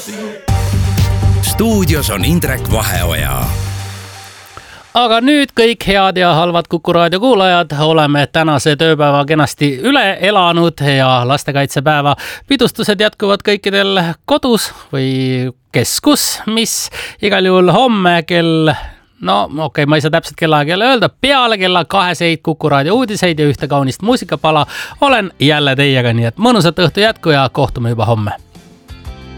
Stuudios on Indrek Vaheoja. Aga nüüd kõik head ja halvad Kuku Raadio kuulajad oleme tänase tööpäeva kenasti üle elanud ja lastekaitsepäeva pidustused jätkuvad kõikidel kodus või keskus, mis igal juhul homme kell, ma ei saa täpselt kellaaega jälle öelda, peale kella 2 Kuku Raadio uudiseid ja ühte kaunist muusikapala olen jälle teiega, nii et mõnusat õhtu jätku ja kohtume juba homme.